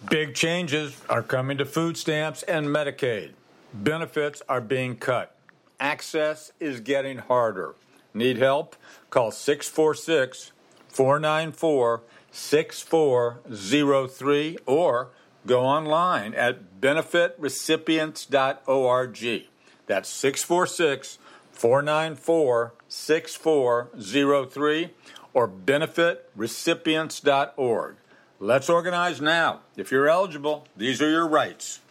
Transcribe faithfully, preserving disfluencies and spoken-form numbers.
Big changes are coming to food stamps and Medicaid. Benefits are being cut. Access is getting harder. Need help? Call six four six, four nine four, six four zero three or go online at benefit recipients dot org. That's six four six, four nine four, six four zero three or benefit recipients dot org. Let's organize now. If you're eligible, these are your rights.